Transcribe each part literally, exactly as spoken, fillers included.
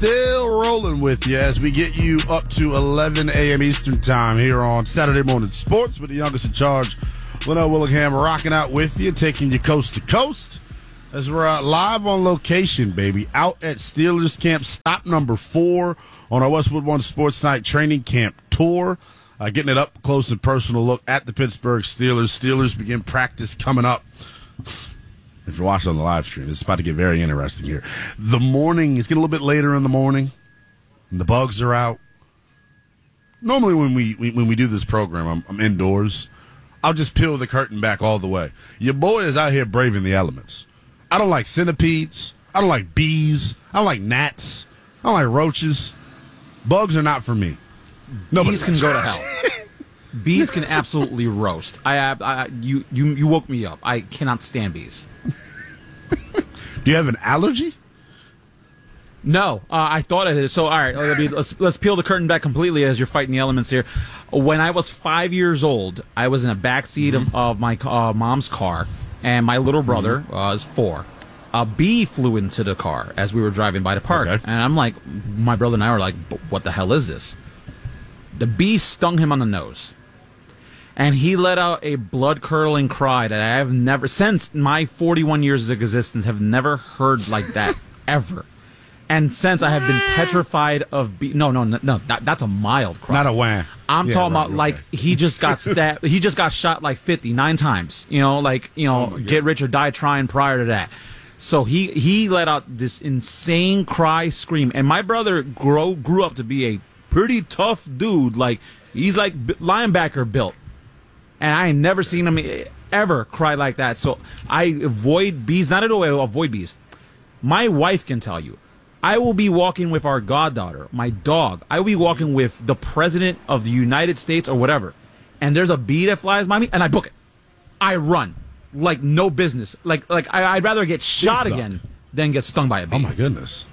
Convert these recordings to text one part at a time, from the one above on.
Still rolling with you as we get you up to eleven a.m. Eastern time here on Saturday Morning Sports with the youngest in charge, Linnell Willingham, rocking out with you, taking you coast to coast as we're uh, live on location, baby, out at Steelers camp, stop number four on our Westwood One Sports Night training camp tour. Uh, getting it up close and personal look at the Pittsburgh Steelers. Steelers begin practice coming up. If you're watching on the live stream, it's about to get very interesting here. The morning, it's getting a little bit later in the morning, and the bugs are out. Normally when we, we when we do this program, I'm, I'm indoors. I'll just peel the curtain back all the way. Your boy is out here braving the elements. I don't like centipedes. I don't like bees. I don't like gnats. I don't like roaches. Bugs are not for me. Nobody Bees can go to hell. Bees can absolutely roast. I, I, I you, you, you woke me up. I cannot stand bees. Do you have an allergy? No, uh, I thought I did. So, all right, let me, let's let's peel the curtain back completely as you're fighting the elements here. When I was five years old, I was in a backseat mm-hmm. of, of my uh, mom's car, and my little brother mm-hmm. uh, was four. A bee flew into the car as we were driving by the park, okay. and I'm like, my brother and I were like, "What the hell is this?" The bee stung him on the nose. And he let out a blood-curdling cry that I have never, since my forty-one years of existence, have never heard like that, ever. And since I have been petrified of bees. No, no, no, no that, that's a mild cry. Not a wham. I'm yeah, talking right, about, right. like, he just got stabbed. He just got shot, like, fifty-nine times. You know, like, you know, oh get rich or die trying prior to that. So he, he let out this insane cry, scream. And my brother grow, grew up to be a pretty tough dude. Like, he's like linebacker built. And I ain't never seen him ever cry like that. So I avoid bees. Not at all I avoid bees. My wife can tell you. I will be walking with our goddaughter, my dog. I will be walking with the president of the United States or whatever. And there's a bee that flies by me, and I book it. I run. Like no business. Like like I, I'd rather get shot again than get stung by a bee. Oh, my goodness.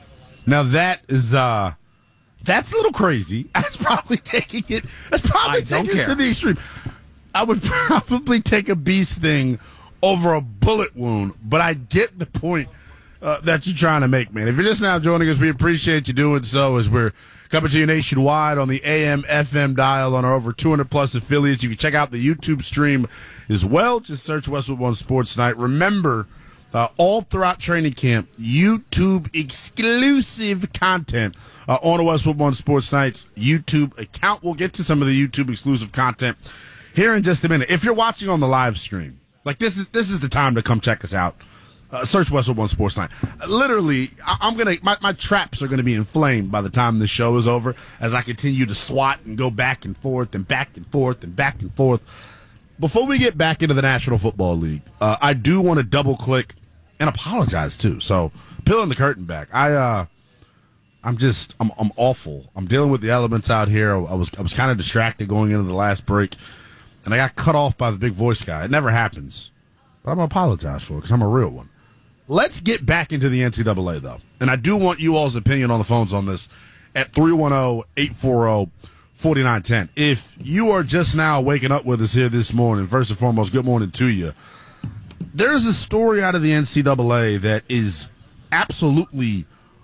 Now that is... uh That's a little crazy. That's probably taking it. That's probably I don't taking it care. to the extreme. I would probably take a bee sting over a bullet wound, but I get the point uh, that you're trying to make, man. If you're just now joining us, we appreciate you doing so as we're coming to you nationwide on the A M F M dial on our over two hundred plus affiliates. You can check out the YouTube stream as well. Just search Westwood One Sports Night. Remember, Uh, all throughout training camp, YouTube exclusive content uh, on the Westwood One Sports Night's YouTube account. We'll get to some of the YouTube exclusive content here in just a minute. If you're watching on the live stream, like this is this is the time to come check us out. Uh, search Westwood One Sports Night. Uh, literally, I- I'm gonna my, my traps are gonna be inflamed by the time this show is over as I continue to swat and go back and forth and back and forth and back and forth. Before we get back into the National Football League, uh, I do want to double-click and apologize, too. So, peeling the curtain back. I, uh, I'm just, I'm, I'm awful. I'm dealing with the elements out here. I was, I was kind of distracted going into the last break, and I got cut off by the big voice guy. It never happens, but I'm going to apologize for it because I'm a real one. Let's get back into the N C double A, though. And I do want you all's opinion on the phones on this at three one zero, eight four zero, four nine one zero. If you are just now waking up with us here this morning, first and foremost, good morning to you. There's a story out of the N C double A that is absolutely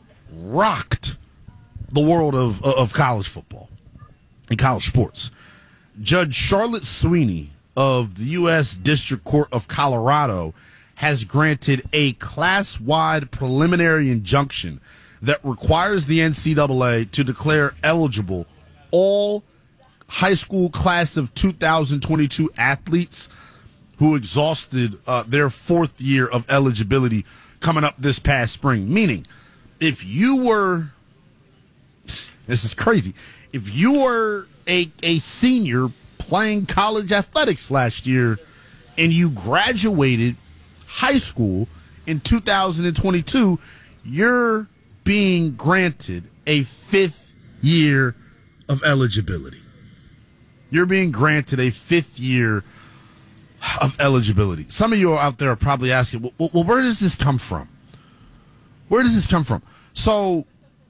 rocked the world of of college football and college sports. Judge Charlotte Sweeney of the U S District Court of Colorado has granted a class-wide preliminary injunction that requires the N C double A to declare eligible all high school class of two thousand twenty-two athletes who exhausted uh, their fourth year of eligibility coming up this past spring. Meaning, if you were, this is crazy, if you were a, a senior playing college athletics last year and you graduated high school in two thousand twenty-two, you're being granted a fifth year of eligibility. You're being granted a fifth year of eligibility. Some of you out there are probably asking, well, well, where does this come from? Where does this come from? So,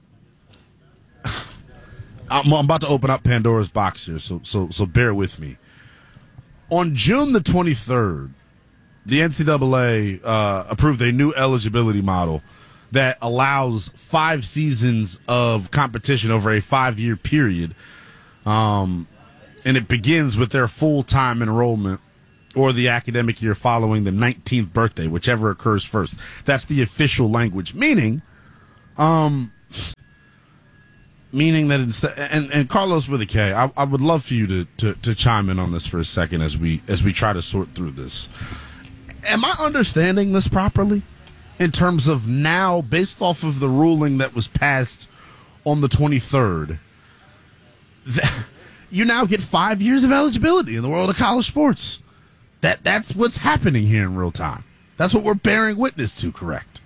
I'm, I'm about to open up Pandora's box here, so so so bear with me. On June the twenty-third, the N C double A uh, approved a new eligibility model that allows five seasons of competition over a five-year period. Um, and it begins with their full-time enrollment or the academic year following the nineteenth birthday, whichever occurs first. That's the official language, meaning um, meaning that instead, and, and Carlos with a K, I, I would love for you to, to, to chime in on this for a second as we as we try to sort through this. Am I understanding this properly in terms of now, based off of the ruling that was passed on the twenty-third, that you now get five years of eligibility in the world of college sports? That that's what's happening here in real time. That's what we're bearing witness to, correct?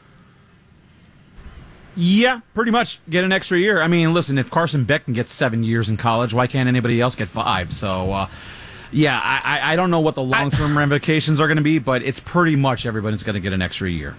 Yeah, pretty much get an extra year. I mean, listen, if Carson Beck can get seven years in college, why can't anybody else get five? So, uh, yeah, I, I don't know what the long-term I, ramifications are going to be, but it's pretty much everybody's going to get an extra year.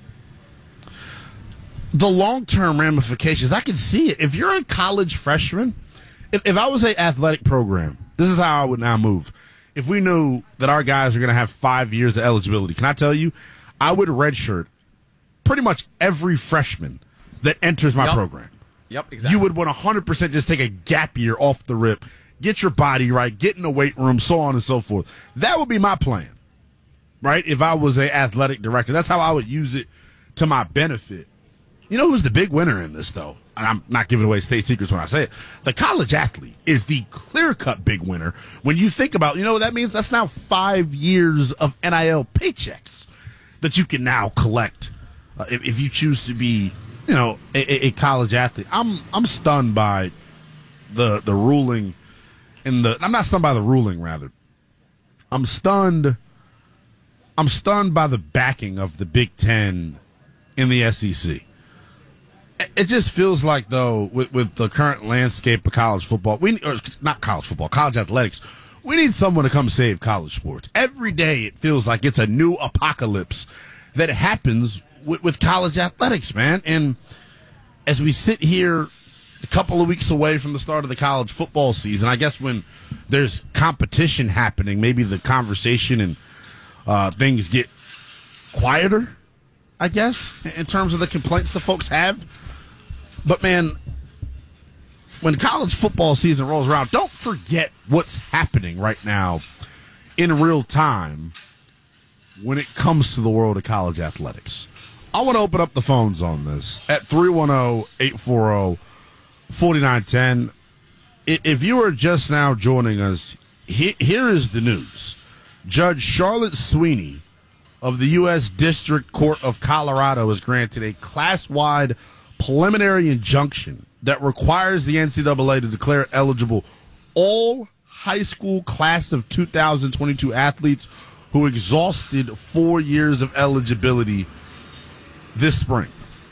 The long-term ramifications, I can see it. If you're a college freshman, if, if I was an athletic program, this is how I would now move. If we knew that our guys are going to have five years of eligibility, can I tell you, I would redshirt pretty much every freshman that enters my yep. program. Yep, exactly. You would one hundred percent just take a gap year off the rip, get your body right, get in the weight room, so on and so forth. That would be my plan, right, if I was an athletic director. That's how I would use it to my benefit. You know who's the big winner in this, though? And I'm not giving away state secrets when I say it. The college athlete is the clear-cut big winner. When you think about, you know what that means? That's now five years of N I L paychecks that you can now collect uh, if, if you choose to be, you know, a, a college athlete. I'm I'm stunned by the the ruling in the. I'm not stunned by the ruling, rather. I'm stunned. I'm stunned by the backing of the Big Ten in the S E C. It just feels like, though, with, with the current landscape of college football, we or not college football, college athletics, we need someone to come save college sports. Every day it feels like it's a new apocalypse that happens with, with college athletics, man. And as we sit here a couple of weeks away from the start of the college football season, I guess when there's competition happening, maybe the conversation and uh, things get quieter, I guess, in terms of the complaints the folks have. But, man, when college football season rolls around, don't forget what's happening right now in real time when it comes to the world of college athletics. I want to open up the phones on this at three one zero, eight four zero, four nine one zero. If you are just now joining us, here is the news. Judge Charlotte Sweeney of the U S District Court of Colorado has granted a class-wide preliminary injunction that requires the N C double A to declare eligible all high school class of two thousand twenty-two athletes who exhausted four years of eligibility this spring.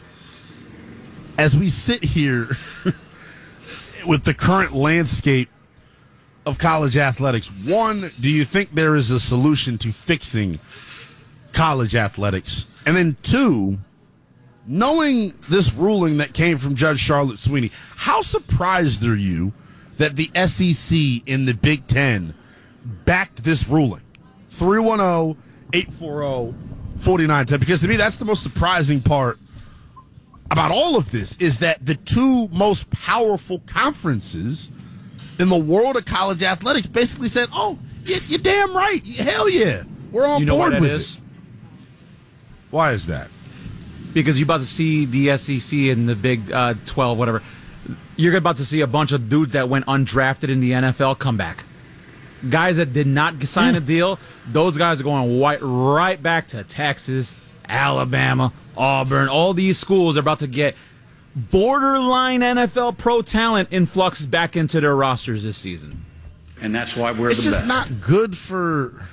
As we sit here with the current landscape of college athletics, one, do you think there is a solution to fixing college athletics? And then two, knowing this ruling that came from Judge Charlotte Sweeney, how surprised are you that the S E C in the Big Ten backed this ruling? three one zero, eight four zero, four nine one zero. Because to me, that's the most surprising part about all of this, is that the two most powerful conferences in the world of college athletics basically said, oh, you're damn right. Hell yeah. We're on you know board what that with is? it. Why is that? Because you're about to see the S E C and the Big uh, twelve, whatever. You're about to see a bunch of dudes that went undrafted in the N F L come back. Guys that did not sign a deal, those guys are going right, right back to Texas, Alabama, Auburn. All these schools are about to get borderline N F L pro talent influx back into their rosters this season. And that's why we're it's the just best. not good for...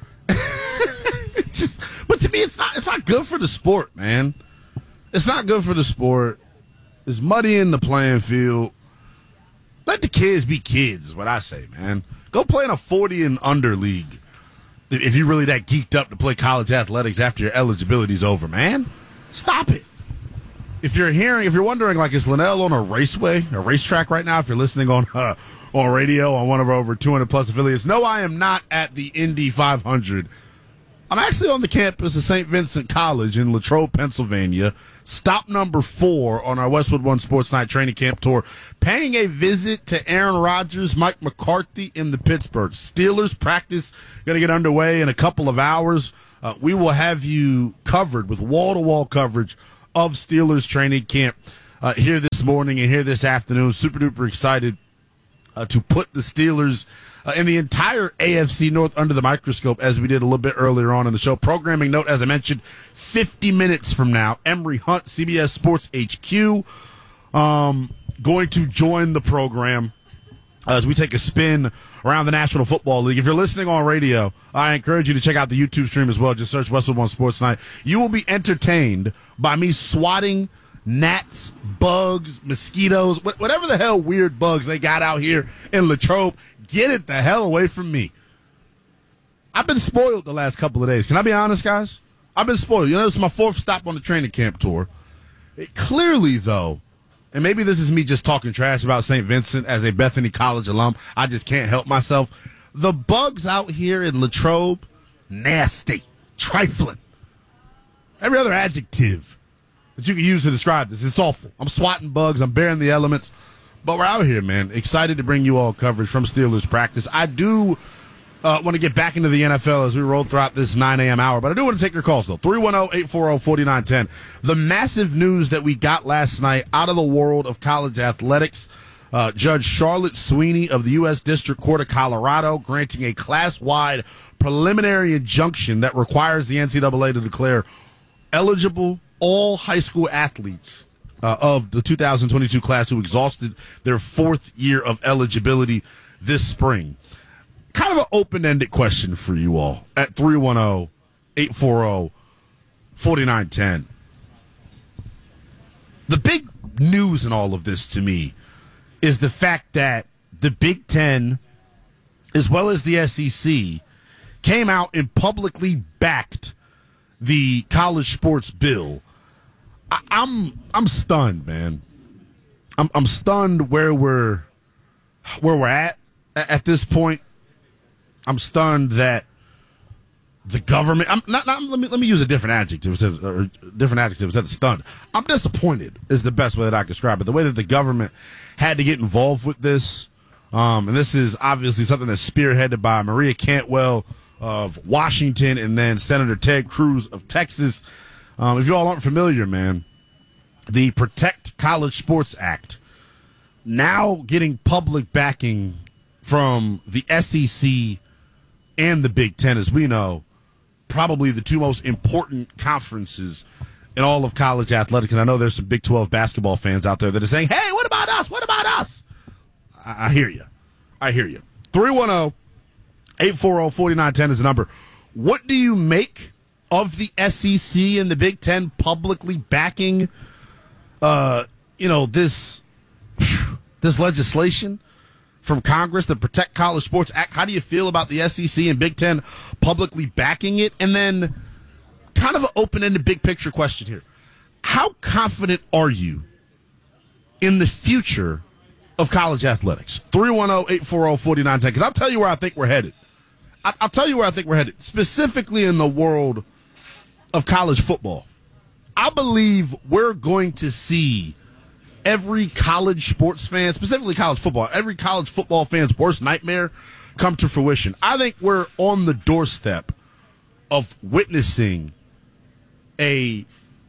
it's just, but to me, it's not, it's not good for the sport, man. It's not good for the sport. It's muddying the playing field. Let the kids be kids, is what I say, man. Go play in a forty and under league if you're really that geeked up to play college athletics after your eligibility's over, man. Stop it. If you're hearing, if you're wondering, like, is Linnell on a raceway, a racetrack right now, if you're listening on uh, on radio on one of our over two hundred plus affiliates, no, I am not at the Indy five hundred I'm actually on the campus of Saint Vincent College in Latrobe, Pennsylvania. Stop number four on our Westwood One Sports Night training camp tour. Paying a visit to Aaron Rodgers, Mike McCarthy in the Pittsburgh Steelers. Practice going to get underway in a couple of hours. Uh, we will have you covered with wall-to-wall coverage of Steelers training camp uh, here this morning and here this afternoon. Super duper excited uh, to put the Steelers uh, and the entire A F C North under the microscope, as we did a little bit earlier on in the show. Programming note, as I mentioned, fifty minutes from now, Emory Hunt, C B S Sports H Q, um, going to join the program as we take a spin around the National Football League. If you're listening on radio, I encourage you to check out the YouTube stream as well. Just search Westwood One Sports Night. You will be entertained by me swatting gnats, bugs, mosquitoes, whatever the hell weird bugs they got out here in Latrobe. Get it the hell away from me. I've been spoiled the last couple of days. Can I be honest, guys? I've been spoiled. You know, this is my fourth stop on the training camp tour. It, clearly, though, and maybe this is me just talking trash about Saint Vincent as a Bethany College alum, I just can't help myself. The bugs out here in Latrobe, nasty, trifling. Every other adjective that you can use to describe this, it's awful. I'm swatting bugs. I'm bearing the elements. But we're out here, man. Excited to bring you all coverage from Steelers practice. I do uh, want to get back into the N F L as we roll throughout this nine a.m. hour, but I do want to take your calls, though. three one zero, eight four zero, four nine one zero. The massive news that we got last night out of the world of college athletics. Uh, Judge Charlotte Sweeney of the U S District Court of Colorado granting a class-wide preliminary injunction that requires the N C double A to declare eligible all high school athletes uh, of the two thousand twenty-two class who exhausted their fourth year of eligibility this spring. Kind of an open-ended question for you all at three one zero, eight four zero, four nine one zero. The big news in all of this to me is the fact that the Big Ten, as well as the S E C, came out and publicly backed the college sports bill. I, I'm I'm stunned, man. I'm I'm stunned where we're where we're at at this point. I'm stunned that the government. I'm not. not let me let me use a different adjective. Instead, or different adjective instead of stunned. I'm disappointed. Is the best way that I can describe it. The way that the government had to get involved with this, um, and this is obviously something that's spearheaded by Maria Cantwell of Washington and then Senator Ted Cruz of Texas. Um, if you all aren't familiar, man, the Protect College Sports Act now getting public backing from the S E C and the Big Ten, as we know, probably the two most important conferences in all of college athletics. And I know there's some Big twelve basketball fans out there that are saying, hey, what about us? What about us? I, I hear you. I hear you. three one zero, eight four zero, four nine one zero is the number. What do you make of the S E C and the Big Ten publicly backing, uh, you know, this this legislation from Congress, the Protect College Sports Act? How do you feel about the S E C and Big Ten publicly backing it? And then kind of an open-ended big picture question here. How confident are you in the future of college athletics? three one zero, eight four zero, four nine one zero. Because I'll tell you where I think we're headed. I- I'll tell you where I think we're headed, specifically in the world of college football. I believe we're going to see every college sports fan, specifically college football, every college football fan's worst nightmare come to fruition. I think we're on the doorstep of witnessing a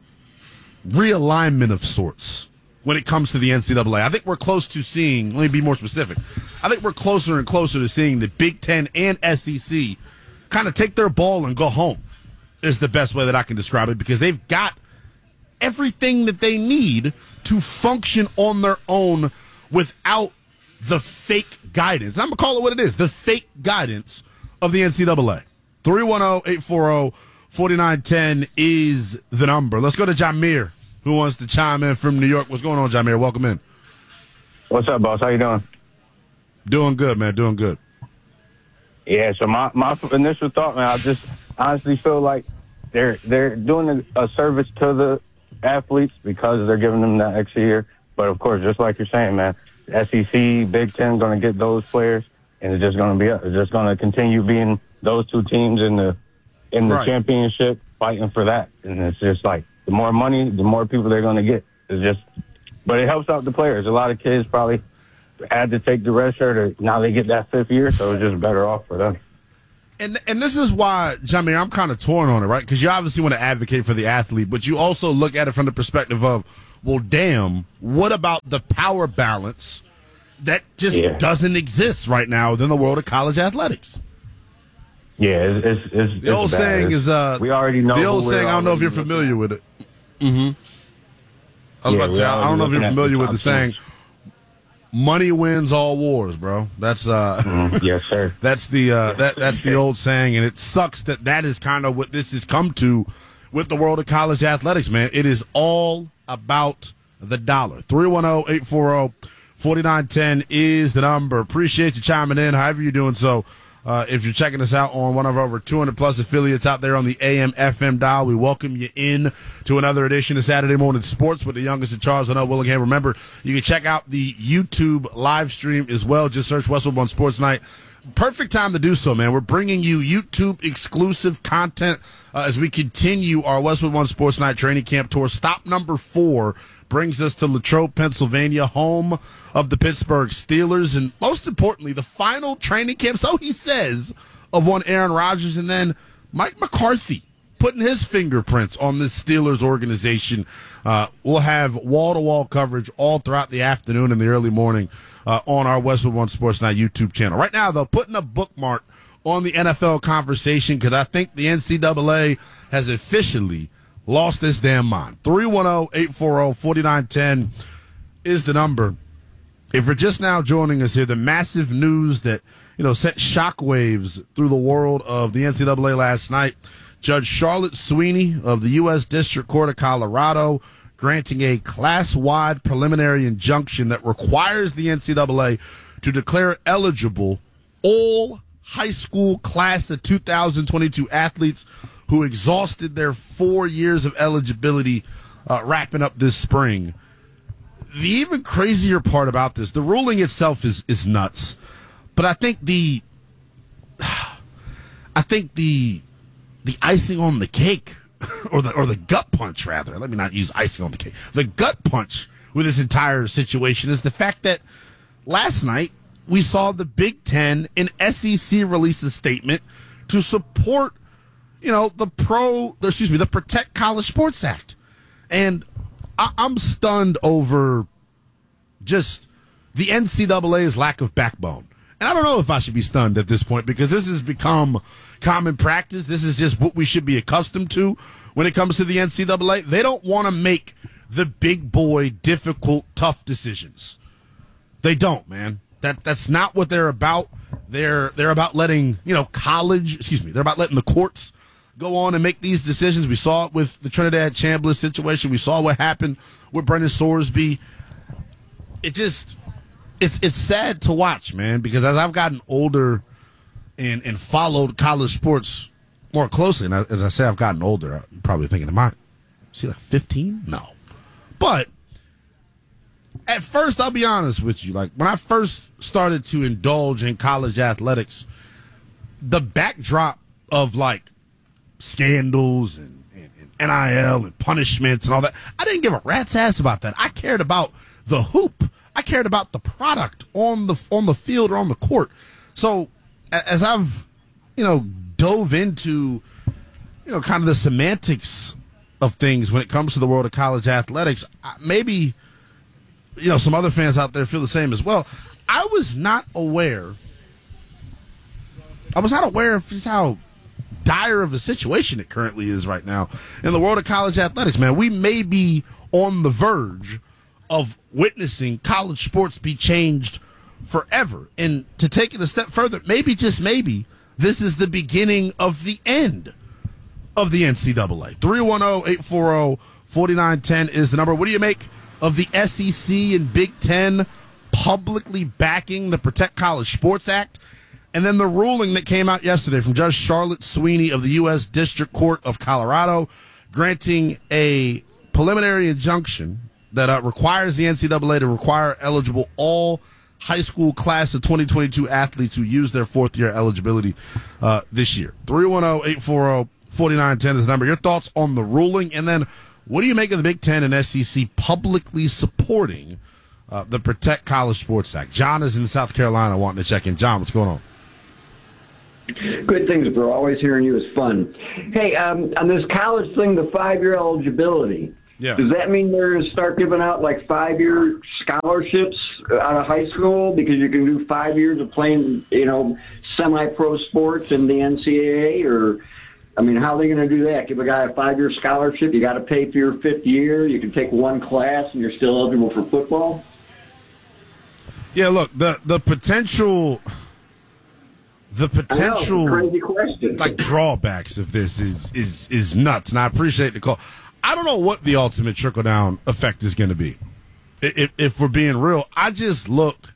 realignment of sorts when it comes to the N C double A. I think we're close to seeing, let me be more specific, I think we're closer and closer to seeing the Big Ten and S E C kind of take their ball and go home, is the best way that I can describe it, because they've got everything that they need to function on their own without the fake guidance. I'm going to call it what it is, the fake guidance of the N C double A. three one zero, eight four zero, four nine one zero is the number. Let's go to Jameer, who wants to chime in from New York. What's going on, Jameer? Welcome in. What's up, boss? How you doing? Doing good, man. Doing good. Yeah, so my, my initial thought, man, I just honestly feel like they're they're doing a, a service to the athletes because they're giving them that extra year. But, of course, just like you're saying, man, S E C, Big Ten going to get those players, and it's just going to be it's just going to continue being those two teams in the in the Right. championship fighting for that. And it's just like the more money, the more people they're going to get. It's just, but it helps out the players. A lot of kids probably had to take the red shirt, or now they get that fifth year, so it's just better off for them. And and this is why, Jamie, I'm kind of torn on it, right? Because you obviously want to advocate for the athlete, but you also look at it from the perspective of, well, damn, what about the power balance that just Yeah. doesn't exist right now within the world of college athletics? Yeah, it's it's, it's The old it's bad. saying It's- is, uh, we already know the who old we're saying, I don't know if already you're looking familiar at. with it. Mm-hmm. I was Yeah, about to say, we're I don't already know if you're looking at familiar the with the top saying, teams. money wins all wars, bro. That's, uh, Mm, yes, sir. That's the uh, that that's the old saying, and it sucks that that is kind of what this has come to with the world of college athletics, man. It is all about the dollar. three one zero, eight four zero, four nine one zero is the number. Appreciate you chiming in, however you're doing so. Uh, if you're checking us out on one of our over two hundred plus affiliates out there on the A M F M dial, we welcome you in to another edition of Saturday Morning Sports with the youngest of Charles and O. Willingham. Remember, you can check out the YouTube live stream as well. Just search Westwood One Sports Night. Perfect time to do so, man. We're bringing you YouTube exclusive content uh, as we continue our Westwood One Sports Night training camp tour. Stop number four brings us to Latrobe, Pennsylvania, home of the Pittsburgh Steelers, and most importantly, the final training camp, so he says, of one Aaron Rodgers, and then Mike McCarthy putting his fingerprints on this Steelers organization. Uh, we'll have wall-to-wall coverage all throughout the afternoon and the early morning uh, on our Westwood One Sports Night YouTube channel. Right now, though, putting a bookmark on the N F L conversation because I think the N C double A has officially lost this damn mind. three one zero, eight four zero, four nine one zero is the number. If you're just now joining us here, the massive news that, you know, sent shockwaves through the world of the N C double A last night, Judge Charlotte Sweeney of the U S District Court of Colorado granting a class-wide preliminary injunction that requires the N C double A to declare eligible all high school class of two thousand twenty-two athletes who exhausted their four years of eligibility uh, wrapping up this spring. The even crazier part about this, the ruling itself is is nuts, but I think the, I think the, the icing on the cake, or the or the gut punch rather. Let me not use icing on the cake. The gut punch with this entire situation is the fact that last night we saw the Big Ten and S E C release a statement to support, you know, the pro, excuse me, the Protect College Sports Act. And I, I'm stunned over just the N C double A's lack of backbone. And I don't know if I should be stunned at this point because this has become common practice. This is just what we should be accustomed to when it comes to the N C double A. They don't want to make the big boy, difficult, tough decisions. They don't, man. That that's not what they're about. They're they're about letting, you know, college, excuse me, they're about letting the courts go on and make these decisions. We saw it with the Trinidad Chambliss situation. We saw what happened with Brendan Sorsby. It just, it's it's sad to watch, man, because as I've gotten older and, and followed college sports more closely, and as I say, I've gotten older, you're probably thinking, am I, is he like fifteen? No. But at first, I'll be honest with you, like when I first started to indulge in college athletics, the backdrop of like scandals and, and, and N I L and punishments and all that, I didn't give a rat's ass about that. I cared about the hoop. I cared about the product on the on the field or on the court. So as I've, you know, dove into, you know, kind of the semantics of things when it comes to the world of college athletics, maybe, you know, some other fans out there feel the same as well. I was not aware. I was not aware of just how dire of a situation it currently is right now in the world of college athletics, man. We may be on the verge of witnessing college sports be changed forever. And to take it a step further, maybe, just maybe, this is the beginning of the end of the N C double A. three one zero, eight four zero, four nine one zero is the number. What do you make of the S E C and Big Ten publicly backing the Protect College Sports Act? And then the ruling that came out yesterday from Judge Charlotte Sweeney of the U S District Court of Colorado, granting a preliminary injunction that uh, requires the N C double A to require eligible all high school class of twenty twenty-two athletes who use their fourth year eligibility uh, this year. three one zero, eight four zero, forty-nine ten is the number. Your thoughts on the ruling, and then what do you make of the Big Ten and S E C publicly supporting uh, the Protect College Sports Act? John is in South Carolina wanting to check in. John, what's going on? Good things, bro. Always hearing you is fun. Hey, um, on this college thing, the five-year eligibility, yeah. Does that mean they're going to start giving out like five-year scholarships out of high school because you can do five years of playing, you know, semi-pro sports in the N C double A? Or, I mean, how are they going to do that? Give a guy a five-year scholarship, you got to pay for your fifth year, you can take one class, and you're still eligible for football? Yeah, look, the the potential... The potential know, crazy question. like drawbacks of this is is is nuts, and I appreciate the call. I don't know what the ultimate trickle down effect is going to be. If, if we're being real, I just look.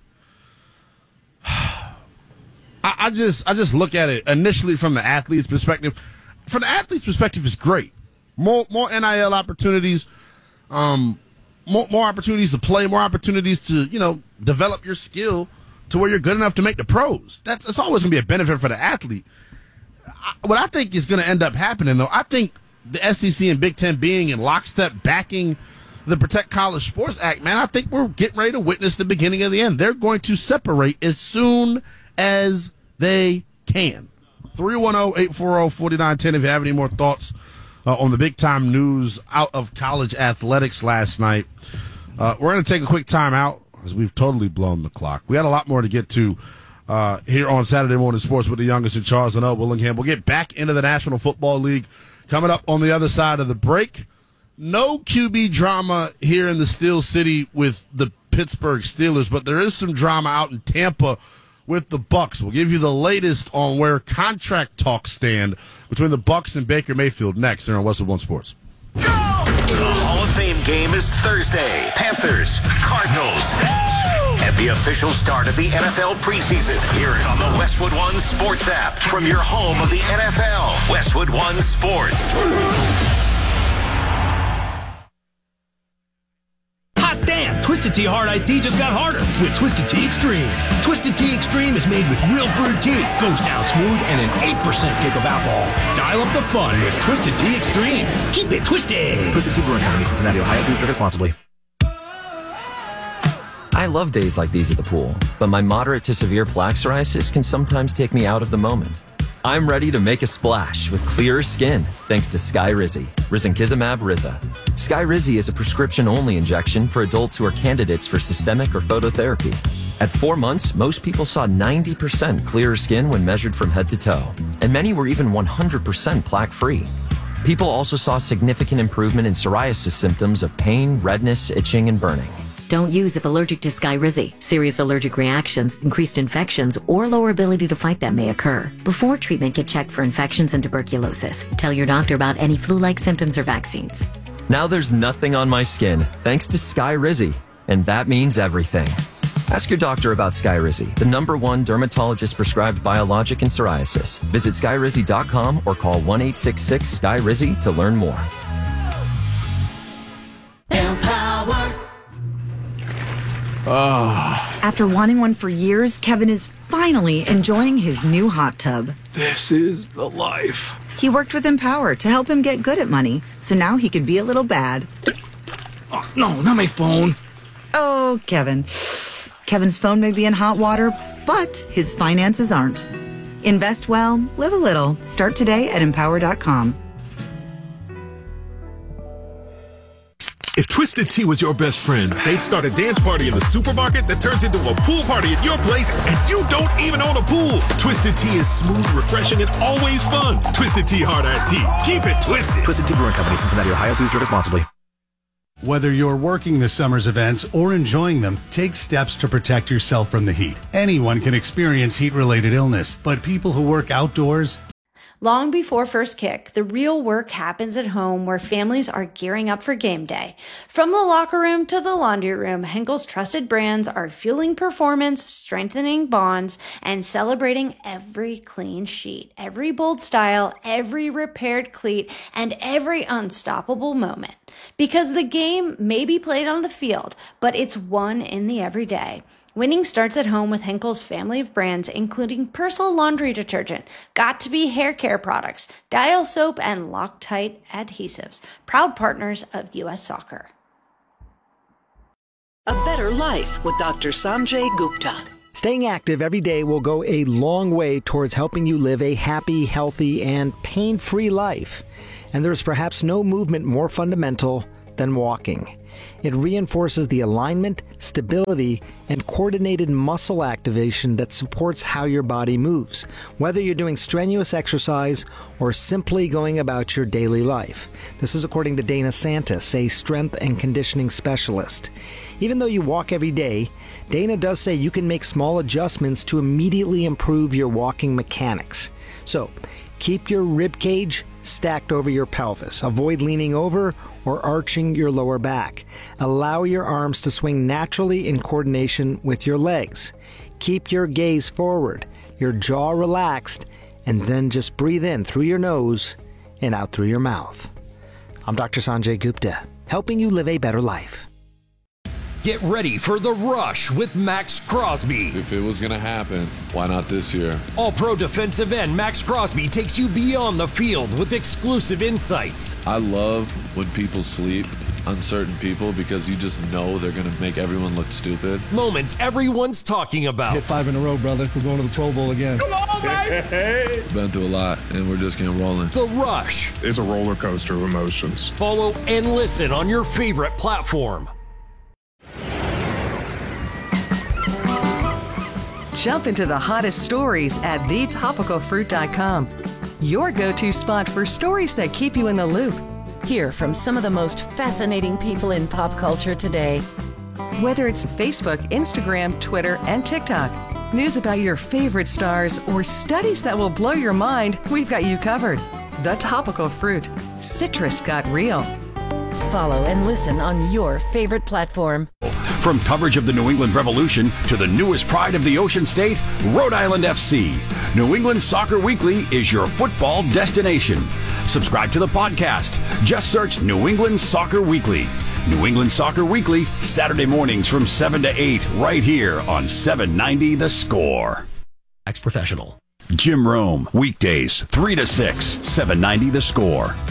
I, I just I just look at it initially from the athlete's perspective. From the athlete's perspective, it's great. More more N I L opportunities, um, more more opportunities to play, more opportunities to you know develop your skill to where you're good enough to make the pros. That's, that's always going to be a benefit for the athlete. I, what I think is going to end up happening, though, I think the S E C and Big Ten being in lockstep backing the Protect College Sports Act, man, I think we're getting ready to witness the beginning of the end. They're going to separate as soon as they can. three one zero, eight four zero, four nine one zero if you have any more thoughts uh, on the big-time news out of college athletics last night. Uh, we're going to take a quick time out, because we've totally blown the clock. We had a lot more to get to uh, here on Saturday Morning Sports with the youngest in Charles and Willingham. We'll get back into the National Football League coming up on the other side of the break. No Q B drama here in the Steel City with the Pittsburgh Steelers, but there is some drama out in Tampa with the Bucs. We'll give you the latest on where contract talks stand between the Bucs and Baker Mayfield next here on Westwood One Sports. The Hall of Fame game is Thursday. Panthers, Cardinals. And the official start of the N F L preseason. Hear it on the Westwood One Sports app from your home of the N F L. Westwood One Sports. Hot damn! Twisted Tea Hard Iced Tea just got harder with Twisted Tea Extreme. Twisted Tea Extreme is made with real brewed tea, goes down smooth, and an eight percent kick of alcohol. Dial up the fun with Twisted Tea Extreme. Keep it twisted. Twisted Tea Brewing Company, Cincinnati, Ohio. Please drink responsibly. I love days like these at the pool, but my moderate to severe plaque psoriasis can sometimes take me out of the moment. I'm ready to make a splash with clearer skin thanks to Skyrizi, Risankizumab Riza. Skyrizi is a prescription-only injection for adults who are candidates for systemic or phototherapy. At four months, most people saw ninety percent clearer skin when measured from head to toe, and many were even one hundred percent plaque-free. People also saw significant improvement in psoriasis symptoms of pain, redness, itching, and burning. Don't use if allergic to Skyrizi. Serious allergic reactions, increased infections, or lower ability to fight them may occur. Before treatment, get checked for infections and tuberculosis. Tell your doctor about any flu-like symptoms or vaccines. Now there's nothing on my skin, thanks to Skyrizi, and that means everything. Ask your doctor about Skyrizi, the number one dermatologist-prescribed biologic in psoriasis. Visit skyrizi dot com or call one eight six six Sky Rizi to learn more. Empower. Oh. After wanting one for years, Kevin is finally enjoying his new hot tub. This is the life. He worked with Empower to help him get good at money, so now he can be a little bad. Oh, no, not my phone. Oh, Kevin. Kevin's phone may be in hot water, but his finances aren't. Invest well, live a little. Start today at empower dot com. If Twisted Tea was your best friend, they'd start a dance party in the supermarket that turns into a pool party at your place, and you don't even own a pool. Twisted Tea is smooth, refreshing, and always fun. Twisted Tea Hard Iced Tea. Keep it twisted. Twisted Tea Brewing Company, Cincinnati, Ohio. Please drink responsibly. Whether you're working the summer's events or enjoying them, take steps to protect yourself from the heat. Anyone can experience heat-related illness, but people who work outdoors... Long before first kick, the real work happens at home where families are gearing up for game day. From the locker room to the laundry room, Henkel's trusted brands are fueling performance, strengthening bonds, and celebrating every clean sheet, every bold style, every repaired cleat, and every unstoppable moment. Because the game may be played on the field, but it's won in the everyday. Winning starts at home with Henkel's family of brands, including Persil laundry detergent, Got2b hair care products, Dial soap, and Loctite adhesives, proud partners of U S Soccer. A better life with Doctor Sanjay Gupta. Staying active every day will go a long way towards helping you live a happy, healthy, and pain-free life. And there's perhaps no movement more fundamental than walking. It reinforces the alignment, stability, and coordinated muscle activation that supports how your body moves, whether you're doing strenuous exercise or simply going about your daily life. This is according to Dana Santis, a strength and conditioning specialist. Even though you walk every day, Dana does say you can make small adjustments to immediately improve your walking mechanics. So, keep your rib cage stacked over your pelvis. Avoid leaning over or arching your lower back. Allow your arms to swing naturally in coordination with your legs. Keep your gaze forward, your jaw relaxed, and then just breathe in through your nose and out through your mouth. I'm Doctor Sanjay Gupta, helping you live a better life. Get ready for The Rush with Max Crosby. If it was going to happen, why not this year? All-pro defensive end Max Crosby takes you beyond the field with exclusive insights. I love when people sleep on certain people because you just know they're going to make everyone look stupid. Moments everyone's talking about. Hit five in a row, brother. We're going to the Pro Bowl again. Come on, baby! Been through a lot, and we're just getting rolling. The Rush. It's a roller coaster of emotions. Follow and listen on your favorite platform. Jump into the hottest stories at the topical fruit dot com. Your go-to spot for stories that keep you in the loop. Hear from some of the most fascinating people in pop culture today. Whether it's Facebook, Instagram, Twitter, and TikTok, news about your favorite stars, or studies that will blow your mind, we've got you covered. The Topical Fruit. Citrus got real. Follow and listen on your favorite platform. From coverage of the New England Revolution to the newest pride of the Ocean State, Rhode Island F C. New England Soccer Weekly is your football destination. Subscribe to the podcast. Just search New England Soccer Weekly. New England Soccer Weekly, Saturday mornings from seven to eight, right here on seven ninety The Score. Ex-professional. Jim Rome, weekdays, three to six, seven ninety The Score.